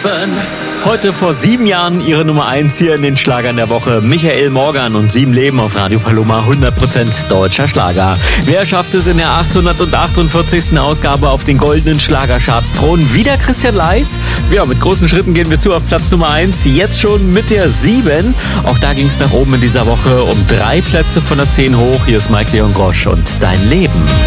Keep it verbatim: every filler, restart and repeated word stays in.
Heute vor sieben Jahren ihre Nummer eins hier in den Schlagern der Woche. Michael Morgan und Sieben Leben auf Radio Paloma, hundert Prozent deutscher Schlager. Wer schafft es in der achthundertachtundvierzigsten Ausgabe auf den goldenen Schlagercharts-Thron? Wieder Christian Leis. Ja, mit großen Schritten gehen wir zu auf Platz Nummer eins. Jetzt schon mit der sieben. Auch da ging es nach oben in dieser Woche um drei Plätze von der zehn hoch. Hier ist Mike Leon Grosch und Dein Leben.